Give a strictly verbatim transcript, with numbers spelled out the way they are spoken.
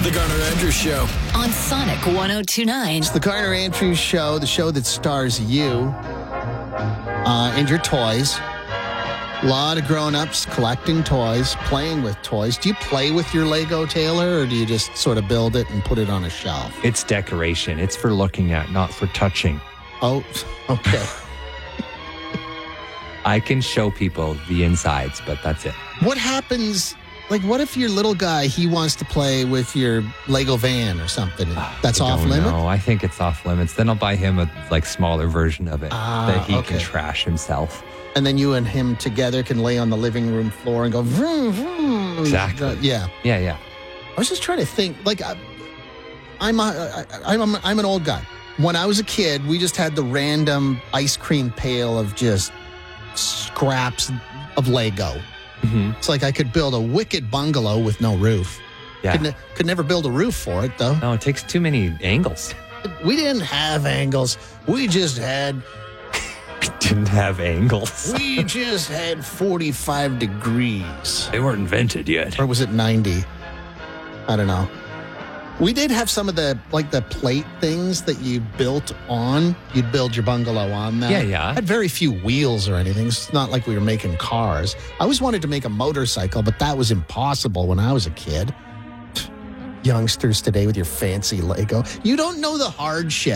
The Garner Andrews Show. On Sonic one oh two point nine. It's the Garner Andrews Show, the show that stars you uh, and your toys. A lot of grown-ups collecting toys, playing with toys. Do you play with your Lego, Taylor, or do you just sort of build it and put it on a shelf? It's decoration. It's for looking at, not for touching. Oh, okay. I can show people the insides, but that's it. What happens, like, what if your little guy, he wants to play with your Lego van or something? That's I off don't limit? know. I think it's off limits. Then I'll buy him a like smaller version of it Ah, that he okay. can trash himself. And then you and him together can lay on the living room floor and go, vroom, vroom. Exactly. Uh, yeah. Yeah, yeah. I was just trying to think, like, I, I'm, a, I, I'm, I'm an old guy. When I was a kid, we just had the random ice cream pail of just scraps of Lego. Mm-hmm. It's like I could build a wicked bungalow with no roof. Yeah. Could, ne- could never build a roof for it, though. No, it takes too many angles. We didn't have angles. We just had, Didn't have angles. we just had forty-five degrees. They weren't invented yet. Or was it ninety? I don't know. We did have some of the, like the plate things that you built on. You'd build your bungalow on that. Yeah, yeah. Had very few wheels or anything. It's not like we were making cars. I always wanted to make a motorcycle, but that was impossible when I was a kid. Youngsters today with your fancy Lego. You don't know the hard shit.